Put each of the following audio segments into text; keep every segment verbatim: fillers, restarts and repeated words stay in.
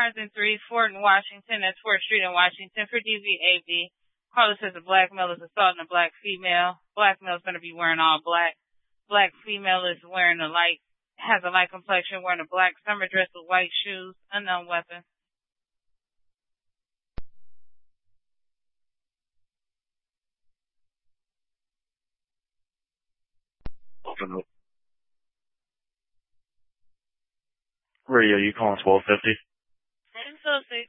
cars in three, Ford in Washington, that's fourth Street in Washington for D V A B. Caller says a black male is assaulting a black female. Black male is going to be wearing all black. Black female is wearing a light, has a light complexion, wearing a black summer dress with white shoes, unknown weapon. Open up. Radio, you calling twelve fifty? I'm so sick.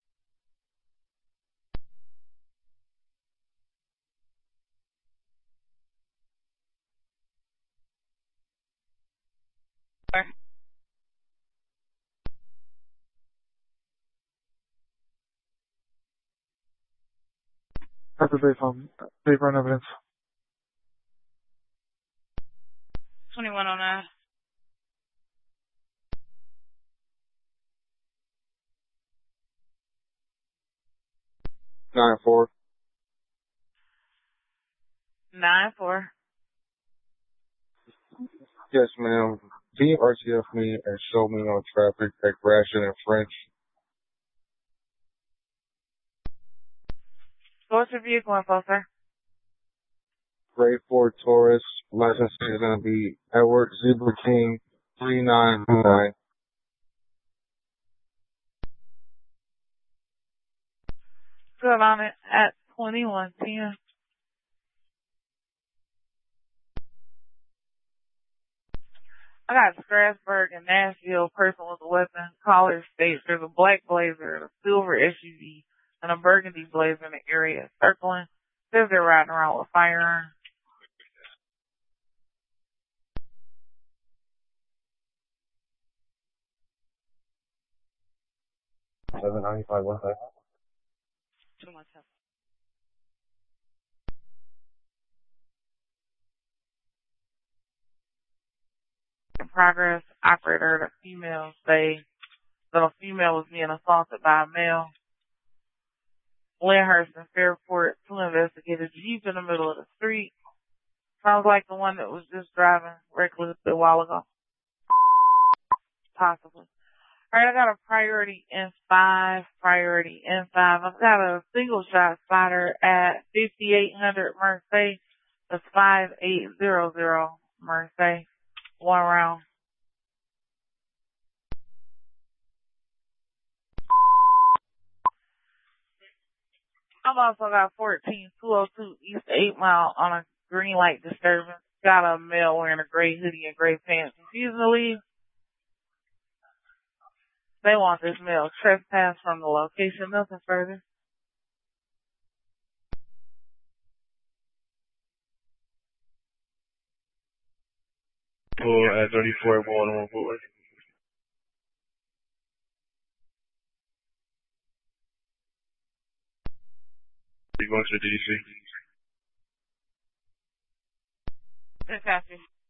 That's a big um, big run evidence. twenty-one oh nine. Nine four. Nine four. Yes, ma'am. Can you R T F me and show me on traffic at Gratiot and French? What's your vehicle info, sir? Gray Ford Taurus. License is going to be Edward Zebra King three nine nine. Good on it at twenty-one ten. I got Strasburg and Nashville person with a weapon. Caller states there's a black Blazer, a silver S U V, and a burgundy Blazer in the area circling. Says they're riding around with firearms. seven ninety-five, what's that? Too much help. In progress, operator, the female say that a female was being assaulted by a male. Lyndhurst and Fairport, two investigators, Jeep in the middle of the street. Sounds like the one that was just driving recklessly a while ago. Possibly. Alright, I got a priority N five, priority N five. I've got a single shot spotter at fifty-eight hundred Merced. That's five eight zero zero Merced. One round. I've also got fourteen two oh two East eight Mile on a green light disturbance. Got a male wearing a gray hoodie and gray pants. Refusing to leave. They want this male trespass from the location. Nothing further. Or at thirty-four, one one four. You going to the D C? Good copy.